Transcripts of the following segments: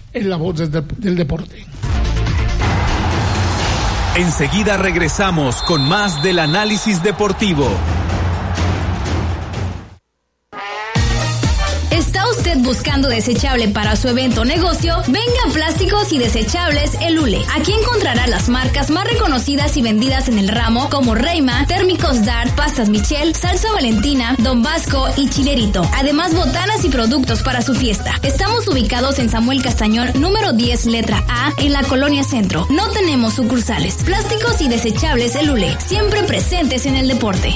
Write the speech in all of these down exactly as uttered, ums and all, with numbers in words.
en La Voz del, del Deporte. Enseguida regresamos con más del análisis deportivo. ¿Está usted buscando desechable para su evento o negocio? Venga a Plásticos y Desechables El Ule. Aquí encontrará las marcas más reconocidas y vendidas en el ramo como Reima, Térmicos Dart, Pastas Michel, Salsa Valentina, Don Vasco y Chilerito. Además, botanas y productos para su fiesta. Estamos ubicados en Samuel Castañón, número diez, letra A, en la Colonia Centro. No tenemos sucursales. Plásticos y Desechables El Ule. Siempre presentes en el deporte.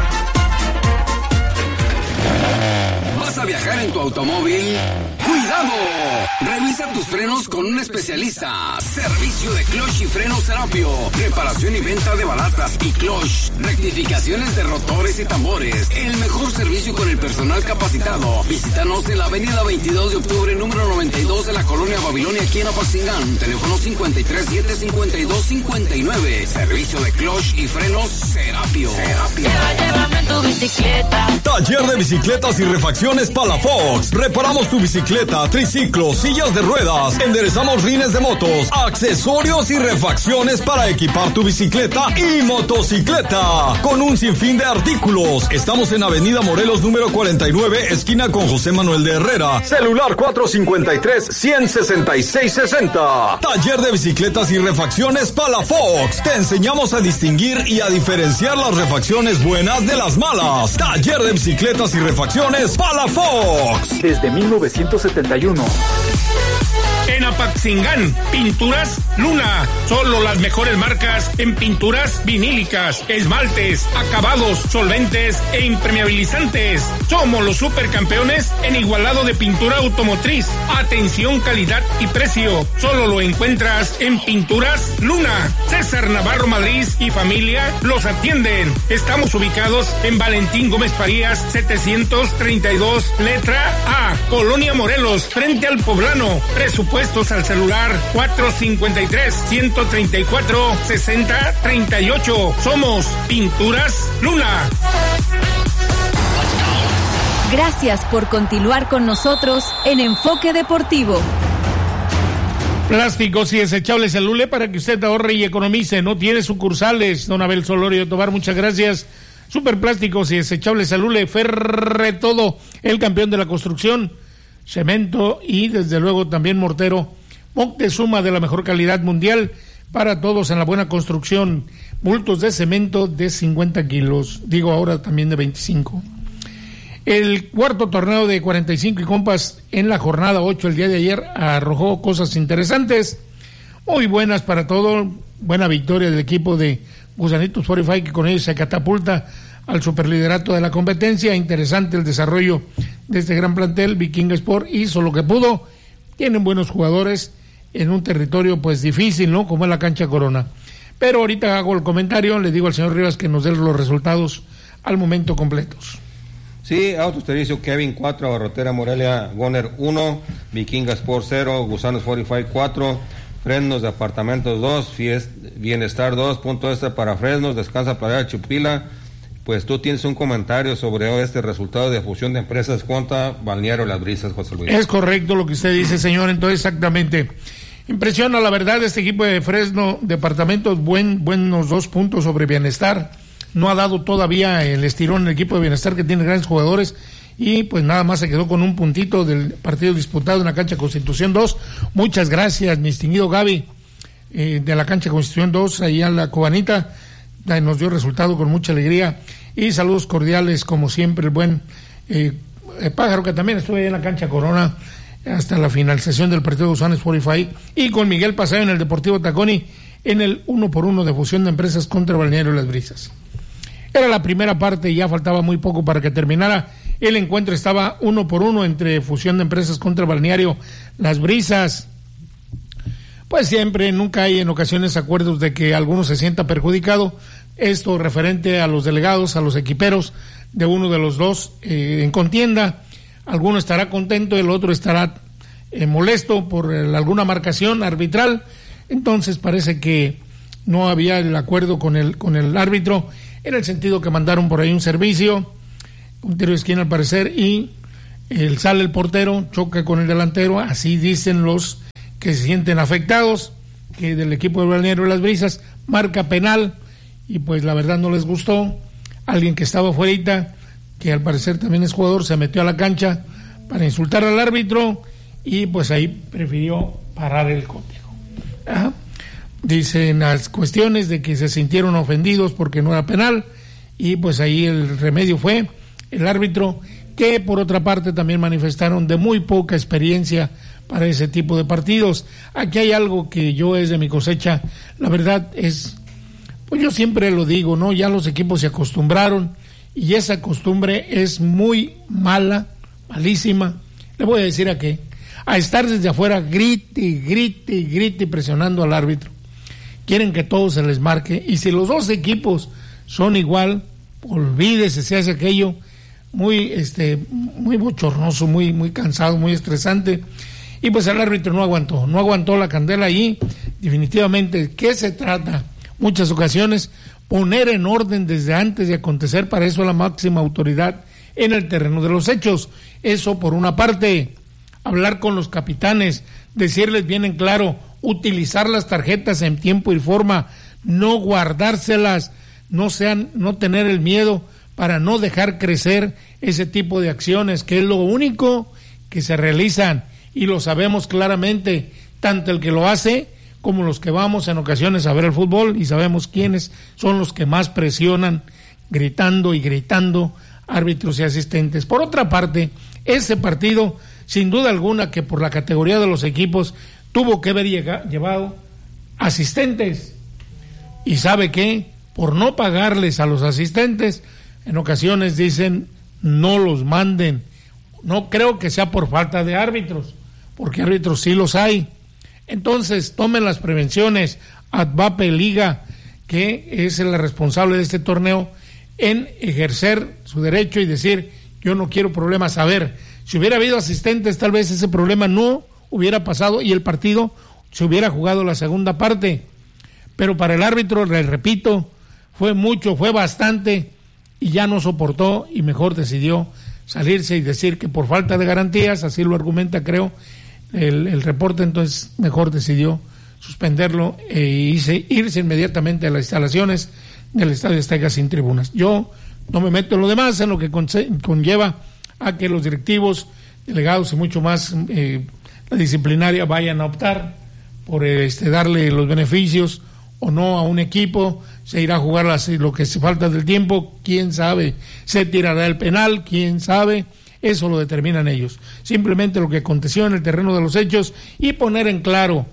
¿Vas a viajar en tu automóvil? ¡Cuidado! Revisa tus frenos con un especialista. Servicio de clutch y frenos Serapio. Reparación y venta de balatas y clutch. Rectificaciones de rotores y tambores. El mejor servicio con el personal capacitado. Visítanos en la avenida veintidós de octubre, número noventa y dos de la Colonia Babilonia, aquí en Apaxingán. Teléfono cincuenta y tres, siete cincuenta y dos, cincuenta y nueve. Servicio de clutch y frenos Serapio. Serapio. Llévame en tu bicicleta. Taller de bicicletas y refacciones Palafox. Reparamos tu bicicleta, triciclos, sillas de ruedas. Enderezamos rines de motos, accesorios y refacciones para equipar tu bicicleta y motocicleta. Con un sinfín de artículos. Estamos en Avenida Morelos número cuarenta y nueve, esquina con José Manuel de Herrera. Celular cuatro cincuenta y tres, ciento sesenta y seis sesenta. Taller de bicicletas y refacciones Palafox. Te enseñamos a distinguir y a diferenciar las refacciones buenas de las malas. Taller de bicicletas y refacciones Palafox. Desde mil novecientos setenta y uno. En Apaxingán, Pinturas Luna. Solo las mejores marcas en pinturas vinílicas, esmaltes, acabados, solventes e impermeabilizantes. Somos los supercampeones en igualado de pintura automotriz. Atención, calidad y precio. Solo lo encuentras en Pinturas Luna. César Navarro Madrid y familia los atienden. Estamos ubicados en Valentín Gómez Farías, setecientos treinta y dos, letra A, Colonia Morelos, frente al Poblano. Presupuestos al celular cuatro cincuenta y tres, ciento treinta y cuatro, sesenta treinta y ocho. Somos Pinturas Luna. Gracias por continuar con nosotros en Enfoque Deportivo. Plásticos y Desechables El Ule, para que usted ahorre y economice. No tiene sucursales, don Abel Solorio Tobar, muchas gracias. Superplásticos y Desechables El Ule, Ferre Todo, el campeón de la construcción, cemento y desde luego también mortero. Moctezuma, de la mejor calidad mundial para todos en la buena construcción. Bultos de cemento de cincuenta kilos, digo ahora también de veinticinco. El cuarto torneo de cuarenta y cinco y compas en la jornada ocho el día de ayer arrojó cosas interesantes, muy buenas para todo. Buena victoria del equipo de Gusanitos cuarenta y cinco, que con ellos se catapulta al superliderato de la competencia. Interesante el desarrollo de este gran plantel. Viking Sport hizo lo que pudo. Tienen buenos jugadores en un territorio pues difícil, ¿no? Como es la cancha Corona. Pero ahorita hago el comentario, le digo al señor Rivas que nos dé los resultados al momento completos. Sí, Autoservicio Kevin cuatro, Barrotera Morelia Goner uno, Viking Sport cero, Gusanos cuarenta y cinco cuatro, Fresnos de Apartamentos dos, Fiest, Bienestar dos, punto este para Fresnos, Descansa Playa Chupila. Pues tú tienes un comentario sobre este resultado de fusión de empresas contra Balneario Las Brisas, José Luis. Es correcto lo que usted dice, señor, entonces exactamente. Impresiona la verdad este equipo de Fresno Departamentos, buen, buenos dos puntos sobre Bienestar. No ha dado todavía el estirón el equipo de Bienestar, que tiene grandes jugadores, y pues nada más se quedó con un puntito del partido disputado en la cancha Constitución dos. Muchas gracias, mi distinguido Gaby, eh, de la cancha Constitución dos, ahí a la Cubanita, nos dio resultado con mucha alegría, y saludos cordiales como siempre el buen eh, el Pájaro, que también estuvo ahí en la cancha Corona hasta la finalización del partido de Gusanes cuarenta y cinco, y con Miguel Paseo en el Deportivo Taconi en el uno por uno de fusión de empresas contra Balneario Las Brisas. Era la primera parte y ya faltaba muy poco para que terminara. El encuentro estaba uno por uno entre fusión de empresas contra Balneario Las Brisas. Pues siempre, nunca hay en ocasiones acuerdos de que alguno se sienta perjudicado. Esto referente a los delegados, a los equiperos de uno de los dos eh, en contienda. Alguno estará contento, el otro estará eh, molesto por el, alguna marcación arbitral. Entonces parece que no había el acuerdo con el, con el árbitro, en el sentido que mandaron por ahí un servicio, un tiro de esquina al parecer, y el, sale el portero, choca con el delantero, así dicen los que se sienten afectados, que del equipo del Balneario de Las Brisas marca penal y pues la verdad no les gustó. Alguien que estaba afuera, que al parecer también es jugador, se metió a la cancha para insultar al árbitro y pues ahí prefirió parar el cotejo. Ajá. Dicen las cuestiones de que se sintieron ofendidos porque no era penal y pues ahí el remedio fue el árbitro, que por otra parte también manifestaron de muy poca experiencia para ese tipo de partidos. Aquí hay algo que yo es de mi cosecha, la verdad es, pues yo siempre lo digo, ¿no? Ya los equipos se acostumbraron y esa costumbre es muy mala, malísima. Le voy a decir a qué, a estar desde afuera grite, grite, grite presionando al árbitro. Quieren que todo se les marque y si los dos equipos son igual, olvídese, se hace aquello muy este muy bochornoso, muy muy cansado, muy estresante y pues el árbitro no aguantó, no aguantó la candela ahí. Definitivamente, ¿qué se trata? Muchas ocasiones poner en orden desde antes de acontecer, para eso la máxima autoridad en el terreno de los hechos. Eso por una parte, hablar con los capitanes, decirles bien en claro, utilizar las tarjetas en tiempo y forma, no guardárselas, no sean, no tener el miedo para no dejar crecer ese tipo de acciones, que es lo único que se realizan y lo sabemos claramente, tanto el que lo hace como los que vamos en ocasiones a ver el fútbol y sabemos quiénes son los que más presionan, gritando y gritando árbitros y asistentes. Por otra parte, ese partido, sin duda alguna que por la categoría de los equipos, tuvo que haber llegado, llevado asistentes. ¿Y sabe qué? Por no pagarles a los asistentes, en ocasiones dicen no los manden. No creo que sea por falta de árbitros, porque árbitros sí los hay. Entonces tomen las prevenciones. Advape Liga, que es la responsable de este torneo, en ejercer su derecho y decir yo no quiero problemas. A ver, si hubiera habido asistentes tal vez ese problema no hubiera pasado y el partido se hubiera jugado la segunda parte. Pero para el árbitro, les repito, fue mucho, fue bastante y ya no soportó y mejor decidió salirse y decir que por falta de garantías, así lo argumenta creo el, el reporte, entonces mejor decidió suspenderlo e irse, irse inmediatamente a las instalaciones del Estadio Azteca sin tribunas. Yo no me meto en lo demás, en lo que conlleva a que los directivos, delegados y mucho más eh, la disciplinaria vayan a optar por este, darle los beneficios o no a un equipo. Se irá a jugar las, lo que se falta del tiempo, quién sabe, se tirará el penal, quién sabe, eso lo determinan ellos. Simplemente lo que aconteció en el terreno de los hechos y poner en claro,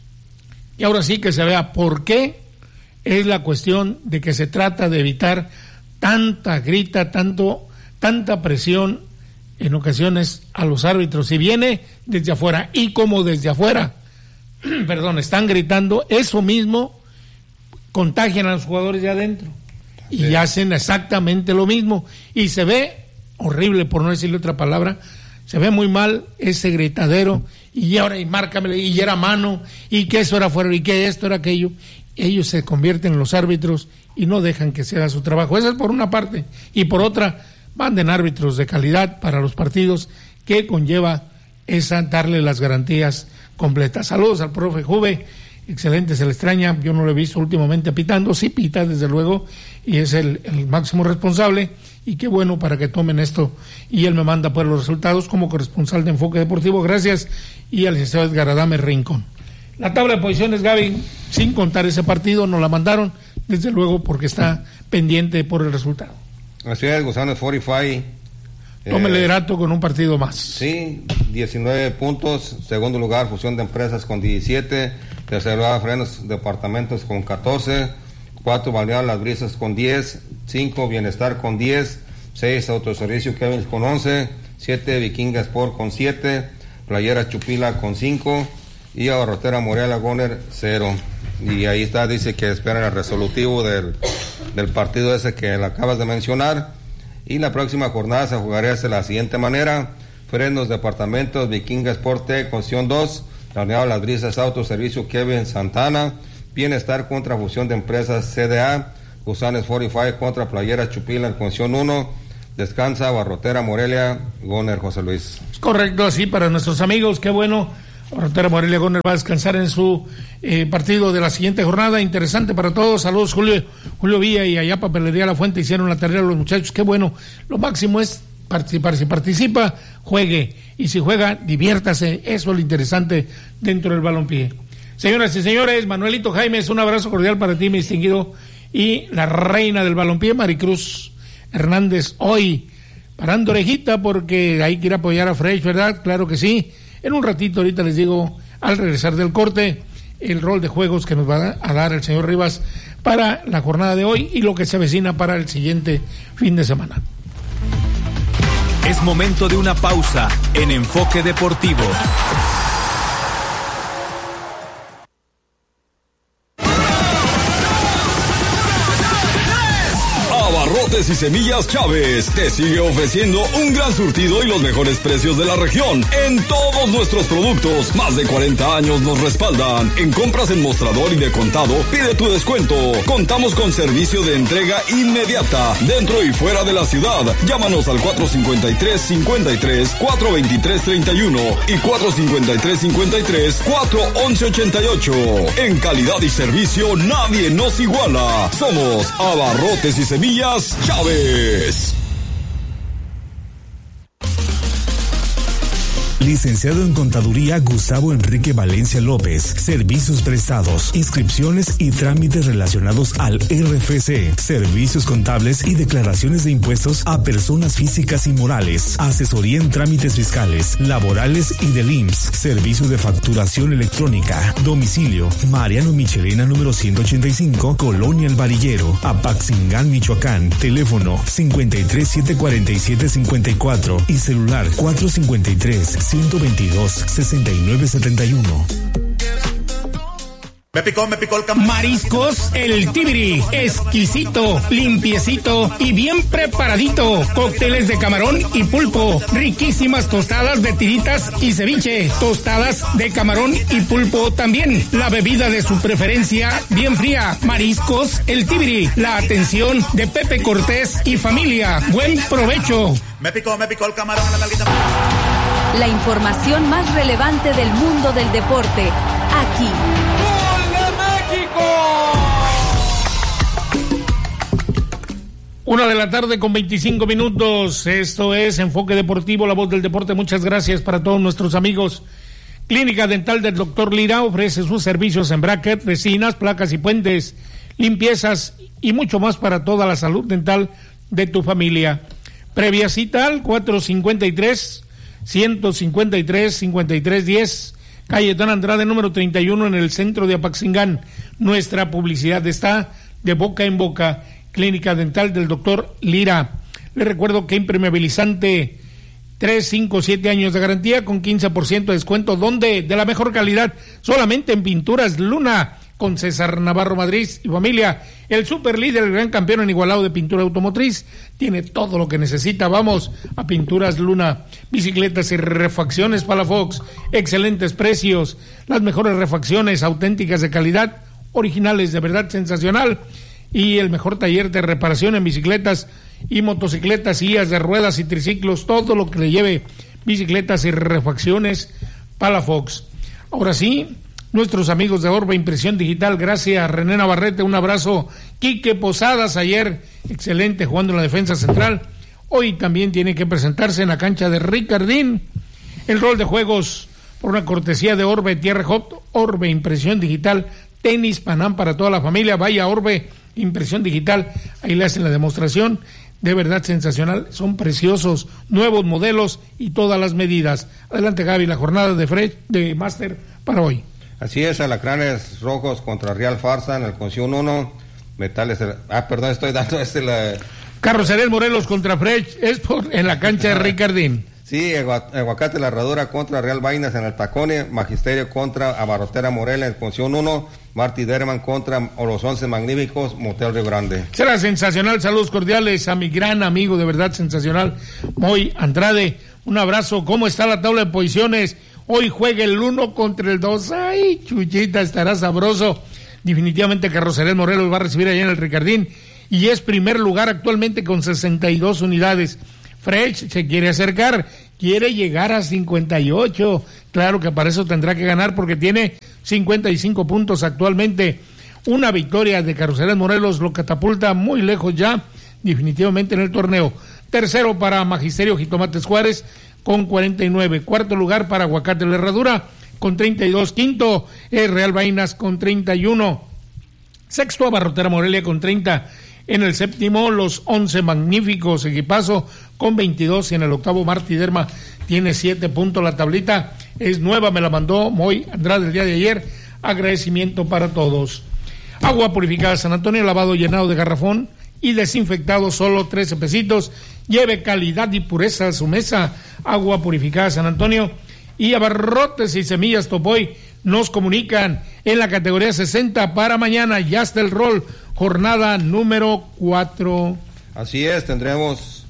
y ahora sí que se vea por qué es la cuestión de que se trata de evitar tanta grita, tanto, tanta presión en ocasiones a los árbitros. Si viene desde afuera y como desde afuera, perdón, están gritando, eso mismo contagian a los jugadores de adentro y sí. Hacen exactamente lo mismo y se ve horrible, por no decirle otra palabra, se ve muy mal ese gritadero y ahora y márcame y era mano y que eso era fuera y que esto era aquello. Ellos se convierten en los árbitros y no dejan que se haga su trabajo. Esa es por una parte y por otra manden árbitros de calidad para los partidos que conlleva esa darle las garantías completas. Saludos al profe Juve. Excelente, se le extraña, yo no lo he visto últimamente pitando, sí pita desde luego y es el, el máximo responsable y qué bueno para que tomen esto y él me manda pues los resultados como corresponsal de Enfoque Deportivo, gracias, y al licenciado Edgar Adame Rincón. La tabla de posiciones, Gaby, sin contar ese partido, nos la mandaron desde luego porque está pendiente por el resultado. Así es, Gusanos cuarenta y cinco. Tome el liderato con un partido más. Sí, diecinueve puntos, segundo lugar Fusión de Empresas con diecisiete, tercer lugar Frenos Departamentos con catorce, cuatro Balneario Las Brisas con diez, cinco Bienestar con diez, seis Autoservicio Kevin con once, siete Vikinga Sport con siete, Playera Chupila con cinco y Abarrotera Morelia Goner cero. Y ahí está, dice que esperan el resolutivo del, del partido ese que le acabas de mencionar. Y la próxima jornada se jugaría de la siguiente manera: Frenos Departamentos, Vikinga Sport Tech con opción dos, Balneario Las Brisas Autoservicio Kevin Santana, Bienestar contra Fusión de Empresas C D A, Gusanes cuarenta y cinco contra Playera Chupila con opción uno, descansa Barrotera Morelia Goner José Luis. Es correcto, así para nuestros amigos, qué bueno, Abarrotera Morelia Goner va a descansar en su eh, partido de la siguiente jornada. Interesante para todos. Saludos, Julio, Julio Villa y allá Papelería La Fuente hicieron la tarea los muchachos. Qué bueno. Lo máximo es participar. Si participa, juegue. Y si juega, diviértase. Eso es lo interesante dentro del balompié. Señoras y señores, Manuelito Jaimes, un abrazo cordial para ti, mi distinguido. Y la reina del balompié, Maricruz Hernández, hoy parando orejita porque hay que ir a apoyar a Fresh, ¿verdad? Claro que sí. En un ratito, ahorita les digo, al regresar del corte, el rol de juegos que nos va a dar el señor Rivas para la jornada de hoy y lo que se avecina para el siguiente fin de semana. Es momento de una pausa en Enfoque Deportivo. Abarrotes y Semillas Chávez te sigue ofreciendo un gran surtido y los mejores precios de la región en todos nuestros productos. Más de cuarenta años nos respaldan. En compras en mostrador y de contado, pide tu descuento. Contamos con servicio de entrega inmediata dentro y fuera de la ciudad. Llámanos al cuatro cinco tres, cinco tres, cuatro dos tres, tres uno y cuatro cinco tres, cinco tres, cuatro once ochenta y ocho. En calidad y servicio nadie nos iguala. Somos Abarrotes y Semillas Chávez. Licenciado en Contaduría Gustavo Enrique Valencia López. Servicios prestados, inscripciones y trámites relacionados al R F C. Servicios contables y declaraciones de impuestos a personas físicas y morales. Asesoría en trámites fiscales, laborales y del I M S S. Servicio de facturación electrónica. Domicilio: Mariano Michelena número ciento ochenta y cinco, Colonia El Varillero, Apaxingán, Michoacán. Teléfono cincuenta y tres, setecientos cuarenta y siete, cincuenta y cuatro y celular cuatro cincuenta y tres, ciento veintidós, sesenta y nueve setenta y uno. Me picó, me picó el camarón. Mariscos El Tibiri, exquisito, limpiecito y bien preparadito. Cócteles de camarón y pulpo, riquísimas tostadas de tiritas y ceviche, tostadas de camarón y pulpo también. La bebida de su preferencia, bien fría. Mariscos El Tibiri, la atención de Pepe Cortés y familia. Buen provecho. Me picó, me picó el camarón. La nalguita. La información más relevante del mundo del deporte, aquí. Una de la tarde con veinticinco minutos. Esto es Enfoque Deportivo, la voz del deporte. Muchas gracias para todos nuestros amigos. Clínica Dental del doctor Lira ofrece sus servicios en bracket, resinas, placas y puentes, limpiezas y mucho más para toda la salud dental de tu familia. Previa cita al cuatro cincuenta y tres, ciento cincuenta y tres, cincuenta y tres diez, calle Don Andrade número treinta y uno en el centro de Apaxingán. Nuestra publicidad está de boca en boca. Clínica Dental del doctor Lira. Le recuerdo que impermeabilizante tres, cinco, siete años de garantía con quince por ciento de descuento. ¿Dónde? De la mejor calidad, solamente en Pinturas Luna, con César Navarro Madrid y familia. El super líder, el gran campeón en Igualado de pintura automotriz, tiene todo lo que necesita. Vamos a Pinturas Luna. Bicicletas y refacciones Palafox, excelentes precios, las mejores refacciones auténticas de calidad, originales, de verdad sensacional. Y el mejor taller de reparación en bicicletas y motocicletas, sillas de ruedas y triciclos, todo lo que le lleve bicicletas y refacciones Palafox. Ahora sí, nuestros amigos de Orbe Impresión Digital, gracias René Navarrete, un abrazo. Quique Posadas, ayer excelente jugando en la defensa central, hoy también tiene que presentarse en la cancha de Ricardín. El rol de juegos por una cortesía de Orbe Tierra Hot, Orbe Impresión Digital, tenis Panam para toda la familia. Vaya Orbe Impresión Digital, ahí le hacen la demostración, de verdad sensacional, son preciosos, nuevos modelos y todas las medidas. Adelante Gaby, la jornada de Fred, de Máster para hoy. Así es, Alacranes Rojos contra Real Farsa en el Conción uno, Metales, ah perdón, estoy dando este la... Carrocería Morelos contra Fresh, es por en la cancha de Ricardín. Sí, Aguacate La Herradura contra Real Vainas en el Tacone, Magisterio contra Abarrotera Morelia en el Conción uno, Marty Derman contra Los Once Magníficos, Motel Río Grande. Será sensacional, saludos cordiales a mi gran amigo, de verdad sensacional, Moy Andrade, un abrazo. ¿Cómo está la tabla de posiciones? Hoy juega el uno contra el dos, ay, chuchita, estará sabroso. Definitivamente Carrocería Morelos va a recibir allá en el Ricardín, y es primer lugar actualmente con sesenta y dos unidades. Fresh se quiere acercar, quiere llegar a cincuenta y ocho. Claro que para eso tendrá que ganar porque tiene cincuenta y cinco puntos actualmente. Una victoria de Carrucerías Morelos lo catapulta muy lejos ya, definitivamente en el torneo. Tercero para Magisterio Jitomates Juárez con cuarenta y nueve. Cuarto lugar para Aguacate La Herradura con treinta y dos. Quinto es Real Vainas con treinta y uno. Sexto Abarrotera Morelia con treinta. En el séptimo, los once magníficos Equipazo con veintidós. Y en el octavo, Martí Derma tiene siete puntos. La tablita es nueva, me la mandó Moy Andrade el día de ayer. Agradecimiento para todos. Agua purificada San Antonio, lavado llenado de garrafón y desinfectado, solo trece pesitos. Lleve calidad y pureza a su mesa. Agua purificada San Antonio. Y Abarrotes y Semillas Topoy nos comunican en la categoría sesenta para mañana. Ya está el rol. Jornada número cuatro. Así es, tendremos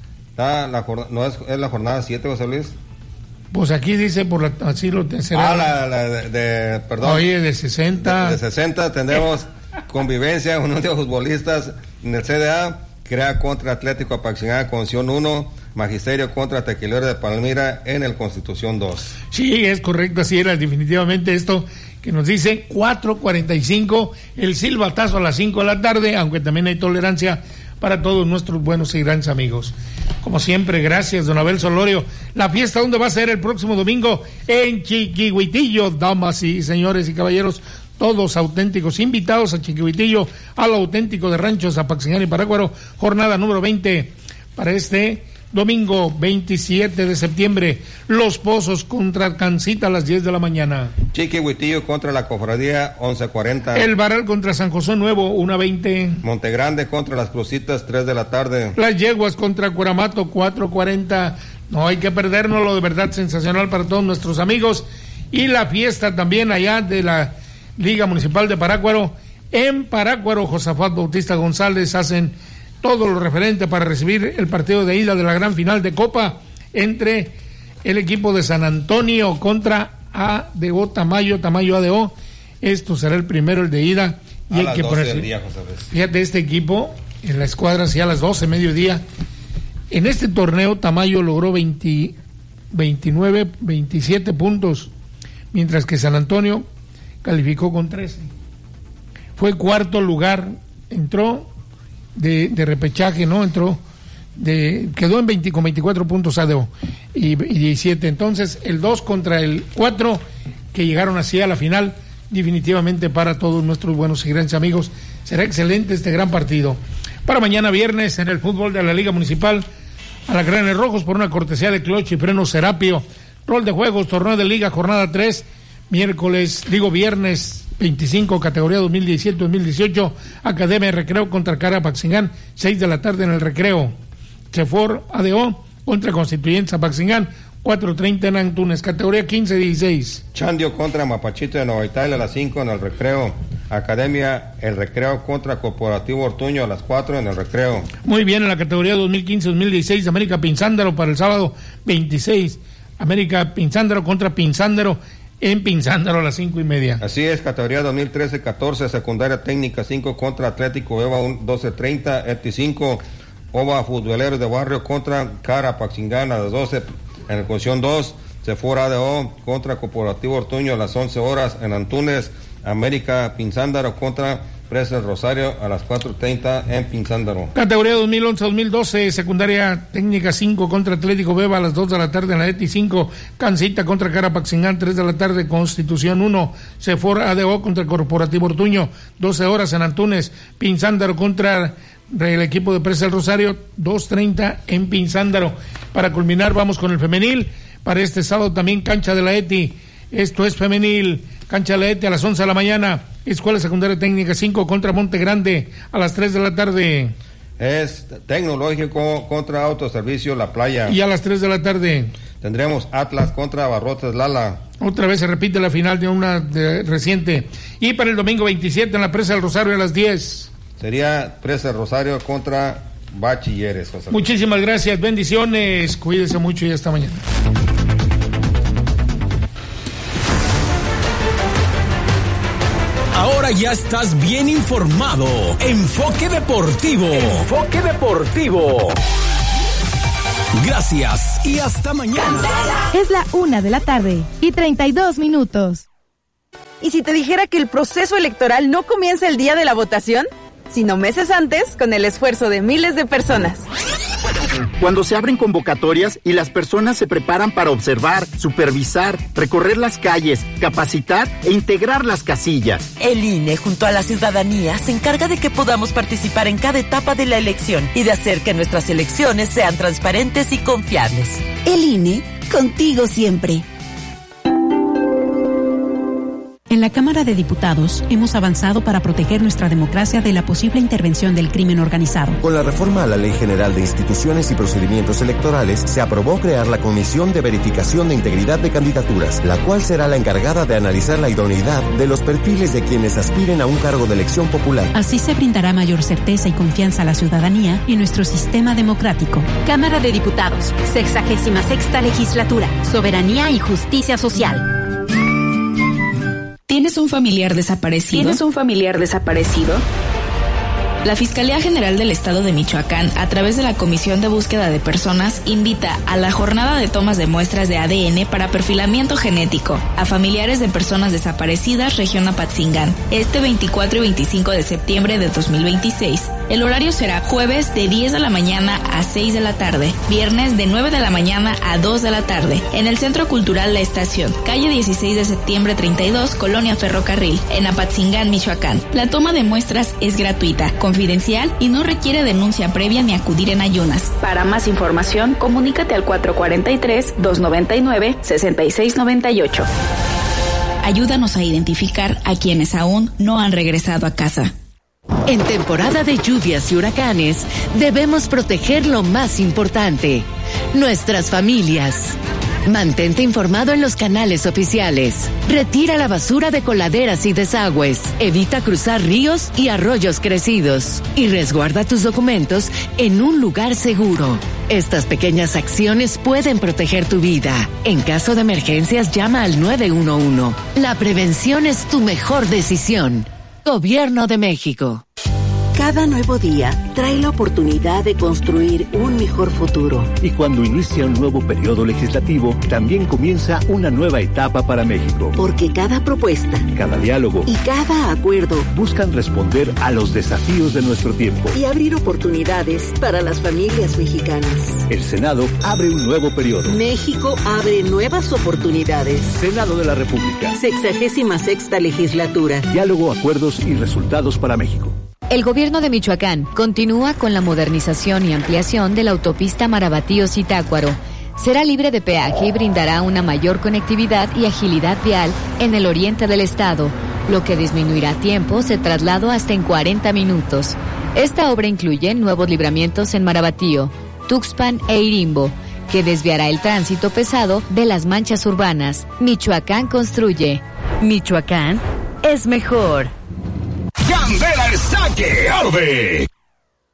la, la no es, es la jornada siete, José Luis. Pues aquí dice por la, así lo será. Ah, la, la de, de, perdón. Oye, de sesenta. De, de sesenta tendremos convivencia, unión de futbolistas en el C D A, Crea contra Atlético Apaxingán, Concepción uno, Magisterio contra Tequilero de Palmira en el Constitución dos. Sí, es correcto, así era definitivamente esto que nos dice cuatro cuarenta y cinco, el silbatazo a las cinco de la tarde, aunque también hay tolerancia para todos nuestros buenos y grandes amigos. Como siempre, gracias, don Abel Solorio. La fiesta, ¿dónde va a ser el próximo domingo? En Chiquihuitillo, damas y señores y caballeros, todos auténticos, invitados a Chiquihuitillo, a lo auténtico de Ranchos Apaxingán y Parácuaro, jornada número veinte para este domingo veintisiete de septiembre. Los Pozos contra Cancita a las diez de la mañana. Chiquihuitillo contra la Cofradía once cuarenta. El Baral contra San José Nuevo una veinte. Montegrande contra las Crucitas tres de la tarde. Las Yeguas contra Cueramato cuatro cuarenta. No hay que perdérnoslo, de verdad sensacional para todos nuestros amigos. Y la fiesta también allá de la Liga Municipal de Parácuaro. En Parácuaro, Josafat Bautista González hacen todo lo referente para recibir el partido de ida de la gran final de Copa entre el equipo de San Antonio contra A D O Tamayo, Tamayo A D O. Esto será el primero, el de ida. Y a hay las que doce ponerse. del día, José Luis. Fíjate, este equipo en la escuadra hacia las doce, mediodía. En este torneo Tamayo logró veinte, veintinueve, veintisiete puntos, mientras que San Antonio calificó con trece. Fue cuarto lugar, entró de, de repechaje, ¿no? Entró, de quedó en veinte, con veinticuatro puntos A D O y, y diecisiete. Entonces, el dos contra el cuatro, que llegaron así a la final, definitivamente para todos nuestros buenos y grandes amigos. Será excelente este gran partido. Para mañana viernes, en el fútbol de la Liga Municipal, Alacranes Rojos, por una cortesía de Clutch y Frenos Serapio. Rol de juegos, torneo de liga, jornada tres, miércoles, digo viernes veinticinco, categoría dos mil diecisiete dos mil dieciocho, Academia de Recreo contra Cara Paxingán, seis de la tarde en el Recreo. Chefor A D O contra Constituyentes Apaxingán, cuatro treinta en Antunes, categoría quince dieciséis. Chandio contra Mapachito de Nueva Italia a las cinco en el Recreo. Academia El Recreo contra Corporativo Ortuño a las cuatro en el Recreo. Muy bien, en la categoría dos mil quince dos mil dieciséis, América Pinzándaro para el sábado veintiséis. América Pinzándaro contra Pinzándaro en Pinzándaro a las cinco y media. Así es, categoría dos mil trece catorce, secundaria técnica cinco contra Atlético Eva doce treinta, E T I cinco, Ova Futboleros de Barrio contra Cara Paxingán a las doce en el Concepción dos, Sephora A D O contra Corporativo Ortuño a las once horas en Antunes, América Pinzándaro contra Presa Rosario a las cuatro treinta en Pinzándaro. Categoría dos mil once dos mil doce, secundaria técnica cinco contra Atlético Beba a las dos de la tarde en la E T I cinco, Cancita contra Carapaxingán tres de la tarde, Constitución uno, Sephora A D O contra Corporativo Ortuño, doce horas en Antunes, Pinzándaro contra el equipo de Presa del Rosario, dos treinta en Pinzándaro. Para culminar, vamos con el femenil. Para este sábado también cancha de la E T I. Esto es femenil, cancha de la E T I a las once de la mañana. Escuela Secundaria Técnica cinco contra Monte Grande a las tres de la tarde. Es Tecnológico contra Autoservicio La Playa. Y a las tres de la tarde tendremos Atlas contra Barrotes Lala. Otra vez se repite la final de una de, reciente. Y para el domingo veintisiete en la Presa del Rosario a las diez. Sería Presa del Rosario contra Bachilleres. José. Muchísimas gracias, bendiciones, cuídese mucho y hasta mañana. Ahora ya estás bien informado. Enfoque Deportivo. Enfoque Deportivo. Gracias y hasta mañana. Es la una de la tarde y treinta y dos minutos. ¿Y si te dijera que el proceso electoral no comienza el día de la votación, sino meses antes, con el esfuerzo de miles de personas? Cuando se abren convocatorias y las personas se preparan para observar, supervisar, recorrer las calles, capacitar e integrar las casillas. El I N E, junto a la ciudadanía, se encarga de que podamos participar en cada etapa de la elección y de hacer que nuestras elecciones sean transparentes y confiables. El I N E, contigo siempre. En la Cámara de Diputados hemos avanzado para proteger nuestra democracia de la posible intervención del crimen organizado. Con la reforma a la Ley General de Instituciones y Procedimientos Electorales, se aprobó crear la Comisión de Verificación de Integridad de Candidaturas, la cual será la encargada de analizar la idoneidad de los perfiles de quienes aspiren a un cargo de elección popular. Así se brindará mayor certeza y confianza a la ciudadanía y nuestro sistema democrático. Cámara de Diputados, sexagésima sexta legislatura, soberanía y justicia social. ¿Tienes un familiar desaparecido? ¿Tienes un familiar desaparecido? La Fiscalía General del Estado de Michoacán, a través de la Comisión de Búsqueda de Personas, invita a la jornada de tomas de muestras de A D N para perfilamiento genético a familiares de personas desaparecidas, región Apatzingán, este veinticuatro y veinticinco de septiembre de dos mil veintiséis. El horario será jueves de diez de la mañana a seis de la tarde, viernes de nueve de la mañana a dos de la tarde, en el Centro Cultural La Estación, calle dieciséis de septiembre treinta y dos, Colonia Ferrocarril, en Apatzingán, Michoacán. La toma de muestras es gratuita, confidencial y no requiere denuncia previa ni acudir en ayunas. Para más información, comunícate al cuatro cuatro tres, dos nueve nueve, seis seis nueve ocho. Ayúdanos a identificar a quienes aún no han regresado a casa. En temporada de lluvias y huracanes, debemos proteger lo más importante, nuestras familias. Mantente informado en los canales oficiales. Retira la basura de coladeras y desagües. Evita cruzar ríos y arroyos crecidos. Y resguarda tus documentos en un lugar seguro. Estas pequeñas acciones pueden proteger tu vida. En caso de emergencias, llama al nueve uno uno. La prevención es tu mejor decisión. Gobierno de México. Cada nuevo día trae la oportunidad de construir un mejor futuro. Y cuando inicia un nuevo periodo legislativo, también comienza una nueva etapa para México. Porque cada propuesta, cada diálogo y cada acuerdo buscan responder a los desafíos de nuestro tiempo y abrir oportunidades para las familias mexicanas. El Senado abre un nuevo periodo. México abre nuevas oportunidades. Senado de la República. Sexagésima sexta legislatura. Diálogo, acuerdos y resultados para México. El gobierno de Michoacán continúa con la modernización y ampliación de la autopista Marabatío-Zitácuaro. Será libre de peaje y brindará una mayor conectividad y agilidad vial en el oriente del estado, lo que disminuirá tiempos de traslado hasta en cuarenta minutos. Esta obra incluye nuevos libramientos en Marabatío, Tuxpan e Irimbo, que desviará el tránsito pesado de las manchas urbanas. Michoacán construye. Michoacán es mejor. Candela el saque, Arde.